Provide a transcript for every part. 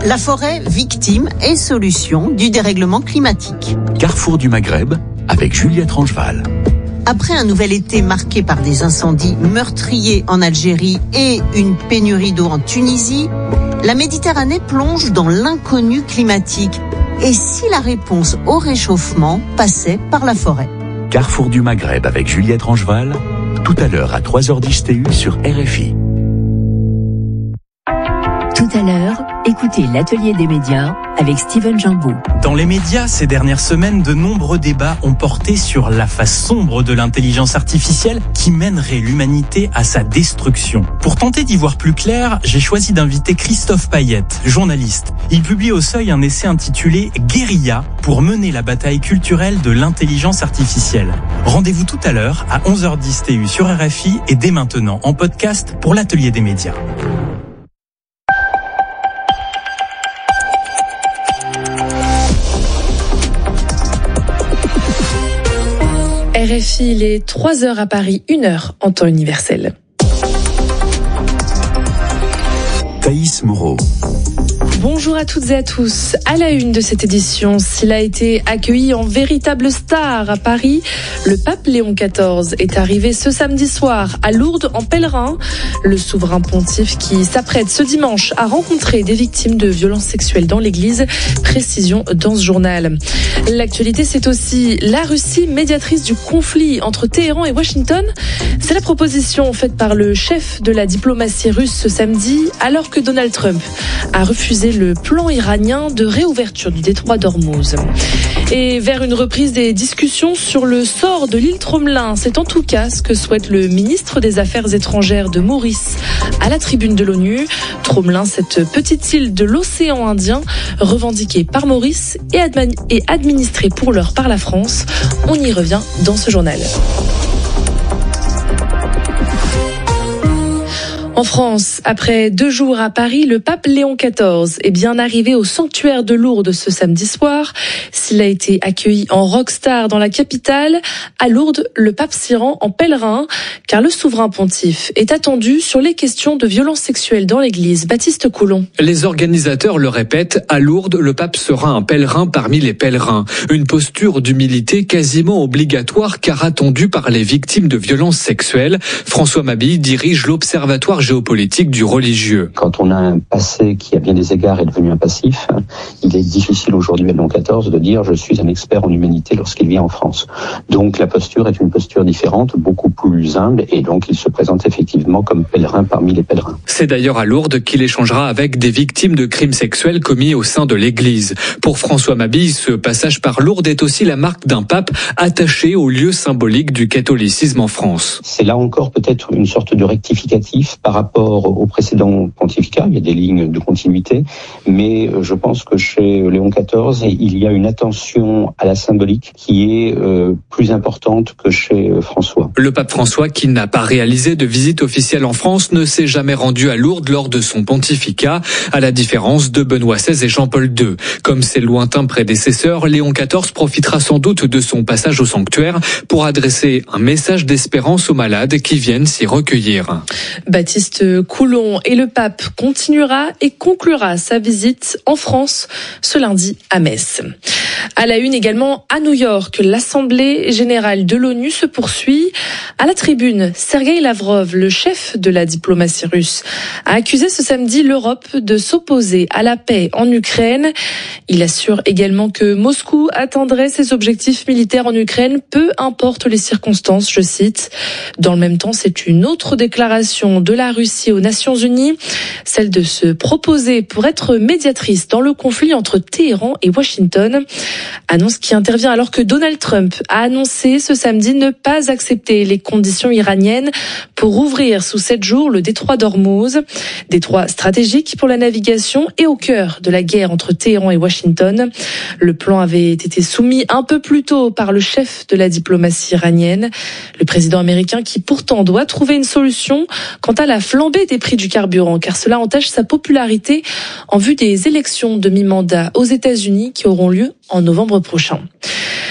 La forêt, victime et solution du dérèglement climatique. Carrefour du Maghreb avec Juliette Rangeval. Après un nouvel été marqué par des incendies meurtriers en Algérie et une pénurie d'eau en Tunisie, la Méditerranée plonge dans l'inconnu climatique. Et si la réponse au réchauffement passait par la forêt ? Carrefour du Maghreb avec Juliette Rangeval, tout à l'heure à 3h10 TU sur RFI. Tout à l'heure, écoutez l'atelier des médias avec Steven Jambeau. Dans les médias, ces dernières semaines, de nombreux débats ont porté sur la face sombre de l'intelligence artificielle qui mènerait l'humanité à sa destruction. Pour tenter d'y voir plus clair, j'ai choisi d'inviter Christophe Payette, journaliste. Il publie au Seuil un essai intitulé « Guérilla » pour mener la bataille culturelle de l'intelligence artificielle. Rendez-vous tout à l'heure à 11h10 TU sur RFI et dès maintenant en podcast pour l'atelier des médias. RFI, il est 3h à Paris, 1h en temps universel. Thaïs Moreau. Bonjour à toutes et à tous. À la une de cette édition, s'il a été accueilli en véritable star à Paris, le pape Léon XIV est arrivé ce samedi soir à Lourdes en pèlerin. Le souverain pontife qui s'apprête ce dimanche à rencontrer des victimes de violences sexuelles dans l'église. Précision dans ce journal. L'actualité, c'est aussi la Russie, médiatrice du conflit entre Téhéran et Washington. C'est la proposition faite par le chef de la diplomatie russe ce samedi, alors que Donald Trump a refusé le plan iranien de réouverture du détroit d'Ormuz. Et vers une reprise des discussions sur le sort de l'île Tromelin, c'est en tout cas ce que souhaite le ministre des Affaires étrangères de Maurice à la tribune de l'ONU. Tromelin, cette petite île de l'océan Indien, revendiquée par Maurice et administrée pour l'heure par la France. On y revient dans ce journal. En France, après 2 jours à Paris, le pape Léon XIV est bien arrivé au sanctuaire de Lourdes ce samedi soir. S'il a été accueilli en rockstar dans la capitale, à Lourdes, le pape s'y rend en pèlerin, car le souverain pontife est attendu sur les questions de violences sexuelles dans l'église. Baptiste Coulon. Les organisateurs le répètent, à Lourdes, le pape sera un pèlerin parmi les pèlerins. Une posture d'humilité quasiment obligatoire car attendue par les victimes de violences sexuelles. François Mabille dirige l'Observatoire géopolitique du religieux. Quand on a un passé qui à bien des égards est devenu un passif, il est difficile aujourd'hui à Léon XIV de dire je suis un expert en humanité lorsqu'il vient en France. Donc la posture est une posture différente, beaucoup plus humble, et donc il se présente effectivement comme pèlerin parmi les pèlerins. C'est d'ailleurs à Lourdes qu'il échangera avec des victimes de crimes sexuels commis au sein de l'Église. Pour François Mabille, ce passage par Lourdes est aussi la marque d'un pape attaché au lieu symbolique du catholicisme en France. C'est là encore peut-être une sorte de rectificatif par rapport au précédent pontificat. Il y a des lignes de continuité, mais je pense que chez Léon XIV, il y a une attention à la symbolique qui est plus importante que chez François. Le pape François, qui n'a pas réalisé de visite officielle en France, ne s'est jamais rendu à Lourdes lors de son pontificat, à la différence de Benoît XVI et Jean-Paul II. Comme ses lointains prédécesseurs, Léon XIV profitera sans doute de son passage au sanctuaire pour adresser un message d'espérance aux malades qui viennent s'y recueillir. Baptiste Coulon, et le pape continuera et conclura sa visite en France ce lundi à Metz. À la une également à New York, l'Assemblée générale de l'ONU se poursuit. À la tribune, Sergueï Lavrov, le chef de la diplomatie russe, a accusé ce samedi l'Europe de s'opposer à la paix en Ukraine. Il assure également que Moscou atteindrait ses objectifs militaires en Ukraine, peu importe les circonstances, je cite. Dans le même temps, c'est une autre déclaration de la Russie aux Nations Unies, celle de se proposer pour être médiatrice dans le conflit entre Téhéran et Washington. Annonce qui intervient alors que Donald Trump a annoncé ce samedi ne pas accepter les conditions iraniennes pour ouvrir sous 7 jours le détroit d'Ormuz, détroit stratégique pour la navigation et au cœur de la guerre entre Téhéran et Washington. Le plan avait été soumis un peu plus tôt par le chef de la diplomatie iranienne, le président américain qui pourtant doit trouver une solution quant à la flambée des prix du carburant, car cela entache sa popularité en vue des élections de mi-mandat aux États-Unis qui auront lieu en novembre prochain.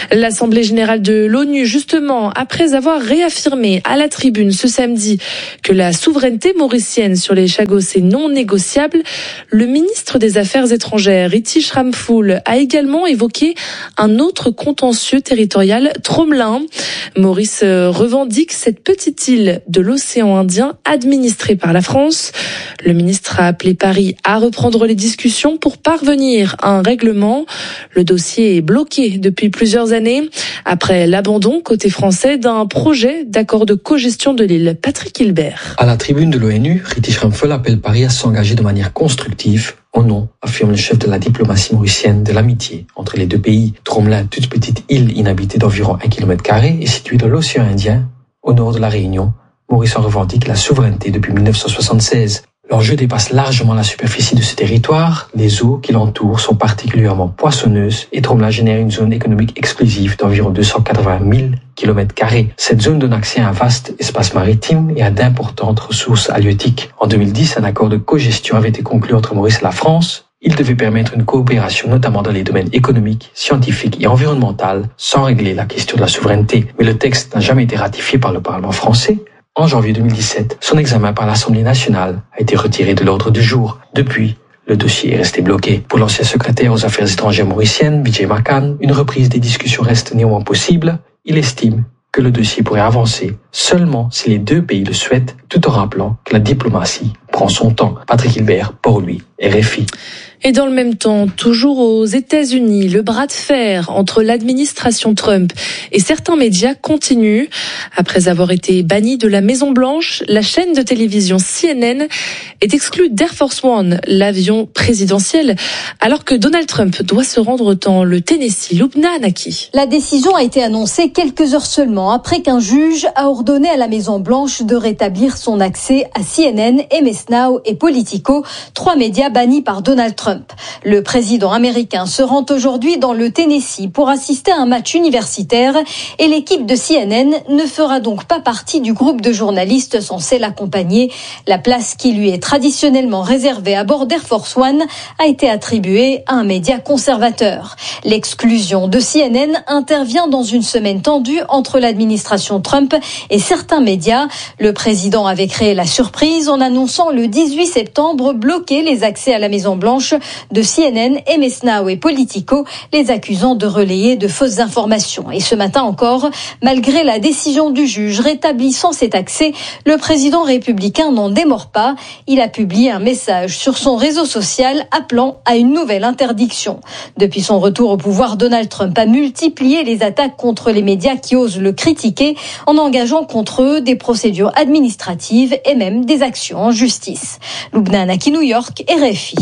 L'Assemblée générale de l'ONU, justement, après avoir réaffirmé à la tribune ce samedi que la souveraineté mauricienne sur les Chagos est non négociable, le ministre des Affaires étrangères, Ritish Ramphul, a également évoqué un autre contentieux territorial tromelin. Maurice revendique cette petite île de l'océan Indien administrée par la France. Le ministre a appelé Paris à reprendre les discussions pour parvenir à un règlement. Le dossier est bloqué depuis plusieurs années après l'abandon côté français d'un projet d'accord de cogestion de l'île. Patrick Hilbert. À la tribune de l'ONU, Ritish Ramphul appelle Paris à s'engager de manière constructive au nom, affirme le chef de la diplomatie mauricienne, de l'amitié entre les deux pays. Tromelin, toute petite île inhabitée d'environ 1 km², est située dans l'océan Indien, au nord de la Réunion. Maurice en revendique la souveraineté depuis 1976. L'enjeu dépasse largement la superficie de ce territoire. Les eaux qui l'entourent sont particulièrement poissonneuses et Tromelin génère une zone économique exclusive d'environ 280 000 km². Cette zone donne accès à un vaste espace maritime et à d'importantes ressources halieutiques. En 2010, un accord de cogestion avait été conclu entre Maurice et la France. Il devait permettre une coopération notamment dans les domaines économiques, scientifiques et environnementaux, sans régler la question de la souveraineté. Mais le texte n'a jamais été ratifié par le Parlement français. En janvier 2017, son examen par l'Assemblée nationale a été retiré de l'ordre du jour. Depuis, le dossier est resté bloqué. Pour l'ancien secrétaire aux affaires étrangères mauriciennes, Vijay Makan, une reprise des discussions reste néanmoins possible. Il estime que le dossier pourrait avancer seulement si les deux pays le souhaitent, tout en rappelant que la diplomatie prend son temps. Patrick Hilbert, pour lui, RFI. Et dans le même temps, toujours aux États-Unis, le bras de fer entre l'administration Trump et certains médias continue. Après avoir été banni de la Maison-Blanche, la chaîne de télévision CNN est exclue d'Air Force One, l'avion présidentiel, alors que Donald Trump doit se rendre dans le Tennessee. Lubna Anaki. La décision a été annoncée quelques heures seulement après qu'un juge a ordonné à la Maison-Blanche de rétablir son accès à CNN, MS Now et Politico, 3 médias bannis par Donald Trump. Le président américain se rend aujourd'hui dans le Tennessee pour assister à un match universitaire et l'équipe de CNN ne fera donc pas partie du groupe de journalistes censés l'accompagner. La place qui lui est traditionnellement réservée à bord d'Air Force One a été attribuée à un média conservateur. L'exclusion de CNN intervient dans une semaine tendue entre l'administration Trump et certains médias. Le président avait créé la surprise en annonçant le 18 septembre bloquer les accès à la Maison-Blanche de CNN, MS Now et Politico, les accusant de relayer de fausses informations. Et ce matin encore, malgré la décision du juge rétablissant cet accès, le président républicain n'en démord pas. Il a publié un message sur son réseau social appelant à une nouvelle interdiction. Depuis son retour au pouvoir, Donald Trump a multiplié les attaques contre les médias qui osent le critiquer en engageant contre eux des procédures administratives et même des actions en justice. Lubna Anaki, New York, RFI.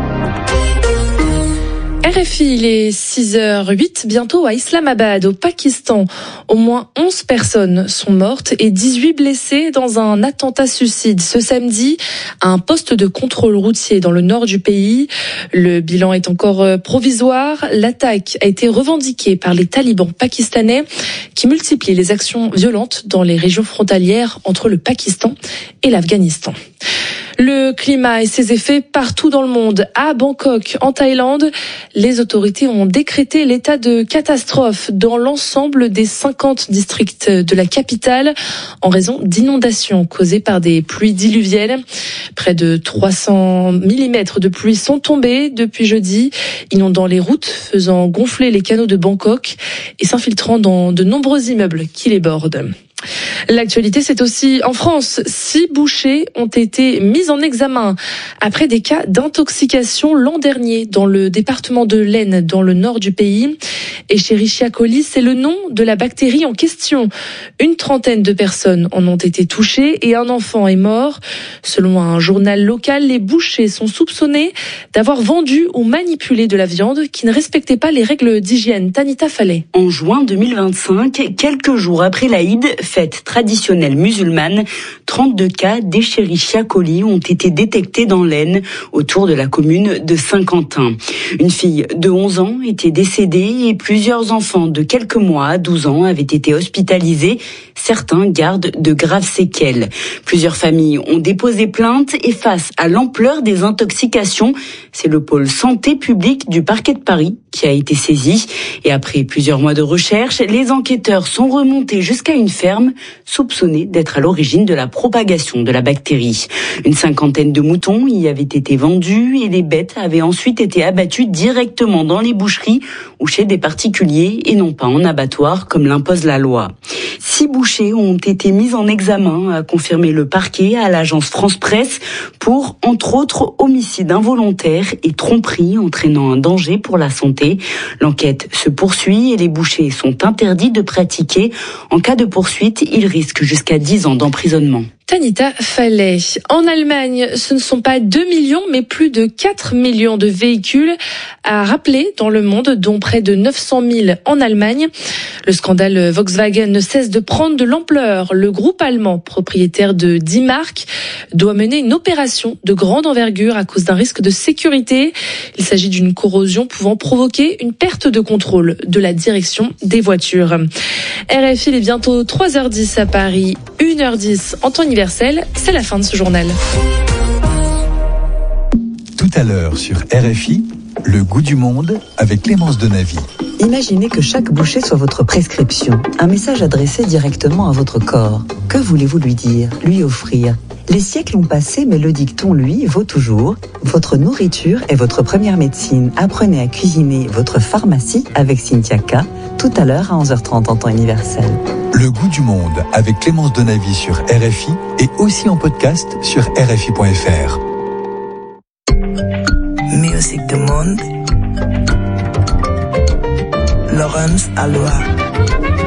RFI, il est 6h08, bientôt à Islamabad, au Pakistan. Au moins 11 personnes sont mortes et 18 blessées dans un attentat suicide ce samedi à un poste de contrôle routier dans le nord du pays. Le bilan est encore provisoire. L'attaque a été revendiquée par les talibans pakistanais qui multiplient les actions violentes dans les régions frontalières entre le Pakistan et l'Afghanistan. Le climat et ses effets partout dans le monde. À Bangkok, en Thaïlande, les autorités ont décrété l'état de catastrophe dans l'ensemble des 50 districts de la capitale en raison d'inondations causées par des pluies diluviennes. Près de 300 mm de pluie sont tombés depuis jeudi, inondant les routes, faisant gonfler les canaux de Bangkok et s'infiltrant dans de nombreux immeubles qui les bordent. L'actualité, c'est aussi en France. 6 bouchers ont été mis en examen après des cas d'intoxication l'an dernier dans le département de l'Aisne, dans le nord du pays. Escherichia coli, c'est le nom de la bactérie en question. Une trentaine de personnes en ont été touchées et un enfant est mort. Selon un journal local, les bouchers sont soupçonnés d'avoir vendu ou manipulé de la viande qui ne respectait pas les règles d'hygiène. Tanita Fallet. En juin 2025, quelques jours après l'Aïd, fête traditionnelle musulmane. 32 cas d'Escherichia coli ont été détectés dans l'Aisne, autour de la commune de Saint-Quentin. Une fille de 11 ans était décédée et plusieurs enfants de quelques mois à 12 ans avaient été hospitalisés. Certains gardent de graves séquelles. Plusieurs familles ont déposé plainte et face à l'ampleur des intoxications, c'est le pôle santé publique du parquet de Paris qui a été saisi. Et après plusieurs mois de recherche, les enquêteurs sont remontés jusqu'à une ferme soupçonnée d'être à l'origine de la propagation de la bactérie. Une 50aine de moutons y avaient été vendus et les bêtes avaient ensuite été abattues directement dans les boucheries ou chez des particuliers et non pas en abattoir comme l'impose la loi. 6 bouchers ont été mis en examen, a confirmé le parquet à l'agence France Presse pour, entre autres, homicide involontaire et tromperie entraînant un danger pour la santé. L'enquête se poursuit et les bouchers sont interdits de pratiquer. En cas de poursuite, ils risquent jusqu'à 10 ans d'emprisonnement. Tanita Fallet. En Allemagne, ce ne sont pas 2 millions, mais plus de 4 millions de véhicules à rappeler dans le monde, dont près de 900 000 en Allemagne. Le scandale Volkswagen ne cesse de prendre de l'ampleur. Le groupe allemand, propriétaire de 10 marques, doit mener une opération de grande envergure à cause d'un risque de sécurité. Il s'agit d'une corrosion pouvant provoquer une perte de contrôle de la direction des voitures. RFI, il est bientôt 3h10 à Paris, 1h10 en temps universel. C'est la fin de ce journal. Tout à l'heure sur RFI, le goût du monde avec Clémence Denavy. Imaginez que chaque bouchée soit votre prescription, un message adressé directement à votre corps. Que voulez-vous lui dire, lui offrir ? Les siècles ont passé, mais le dicton, lui, vaut toujours. Votre nourriture est votre première médecine. Apprenez à cuisiner votre pharmacie avec Cynthia K. Tout à l'heure à 11h30 en temps universel. Le goût du monde avec Clémence Denavy sur RFI et aussi en podcast sur RFI.fr. Musique du monde. Laurence Aloha.